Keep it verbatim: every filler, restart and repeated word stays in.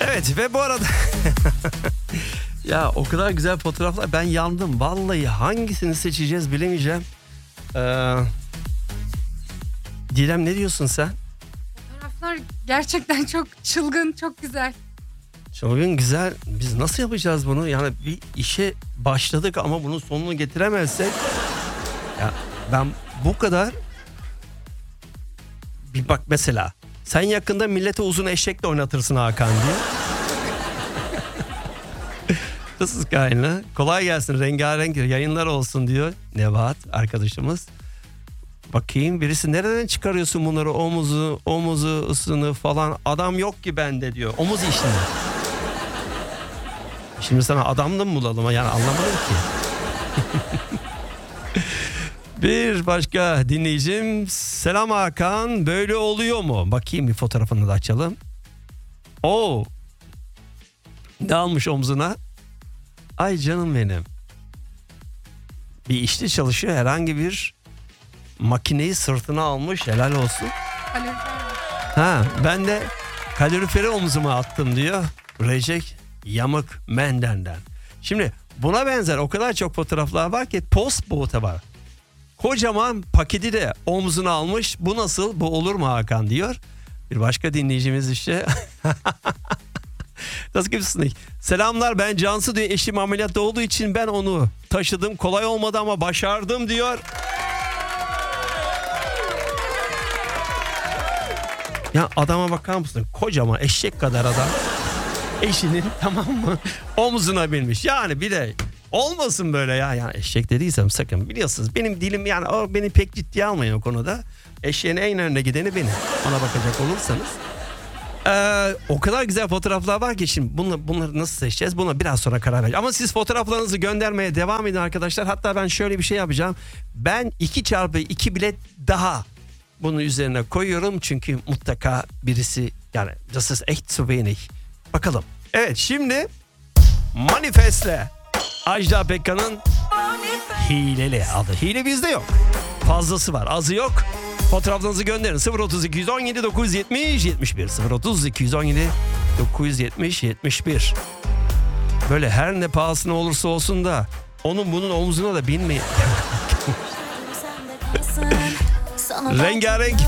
Evet ve bu arada ya o kadar güzel fotoğraflar, ben yandım. Vallahi hangisini seçeceğiz bilemeyeceğim. Ee, Didem ne diyorsun sen? Fotoğraflar gerçekten çok çılgın, çok güzel. Çılgın güzel. Biz nasıl yapacağız bunu? Yani bir işe başladık ama bunun sonunu getiremezsek. Ya ben bu kadar. Bir bak mesela. Sen yakında millete uzun eşekle oynatırsın Hakan diye. Nasılsın Kaynı? Kolay gelsin, rengarenk yayınlar olsun diyor Nebahat arkadaşımız. Bakayım birisi, nereden çıkarıyorsun bunları, omuzu, omuzu ısını falan, adam yok ki bende diyor. Omuz işini. Şimdi sana adam da mı bulalım, yani anlamadım ki. Bir başka dinleyicim, selam Hakan, böyle oluyor mu? Bakayım bir fotoğrafını da açalım. Oo, ne almış omzuna? Ay canım benim. Bir işte çalışıyor, herhangi bir makineyi sırtına almış, helal olsun. Ha, ben de kaloriferi omzuma attım diyor Recep Yamık Menden'den. Şimdi buna benzer o kadar çok fotoğraflar var ki, post boğuta var. Kocaman paketi de omzuna almış. Bu nasıl? Bu olur mu Hakan diyor. Bir başka dinleyicimiz işte. Nasıl kimsin? Selamlar, ben Cansu diyor. Eşim ameliyatta olduğu için ben onu taşıdım. Kolay olmadı ama başardım diyor. Ya adama bakar mısın? Kocaman eşek kadar adam. Eşinin, tamam mı, omzuna binmiş. Yani bir de olmasın böyle ya. Yani eşek dediysem sakın, biliyorsunuz benim dilim, yani o beni pek ciddiye almayın o konuda. Eşeğin en önüne gideni benim. Ona bakacak olursanız. Ee, o kadar güzel fotoğraflar var ki şimdi bunları, bunları nasıl seçeceğiz? Buna biraz sonra karar vereceğiz. Ama siz fotoğraflarınızı göndermeye devam edin arkadaşlar. Hatta ben şöyle bir şey yapacağım. Ben iki çarpı iki bilet daha bunun üzerine koyuyorum. Çünkü mutlaka birisi, yani das ist echt zu wenig. Bakalım. Evet, şimdi Manifest'le Ajda Pekkan'ın Hileli adı. Hile bizde yok. Fazlası var, azı yok. Fotoğraflarınızı gönderin. sıfır otuz iki yüz on yedi dokuz yüz yetmiş yetmiş bir sıfır otuz iki yüz on yedi dokuz yüz yetmiş yetmiş bir. Böyle her ne pahasına olursa olsun da onun bunun omzuna da binmeyin. Rengarenk